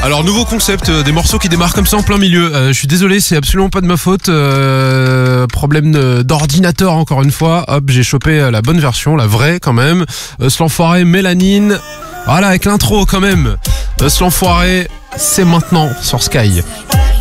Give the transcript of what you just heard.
Alors nouveau concept, des morceaux qui démarrent comme ça en plein milieu. Je suis désolé, c'est absolument pas de ma faute. Problème d'ordinateur encore une fois. Hop, j'ai chopé la bonne version, la vraie quand même. Ce l'enfoiré Mélanine. Voilà, avec l'intro quand même. Ce l'enfoiré, c'est maintenant sur Sky.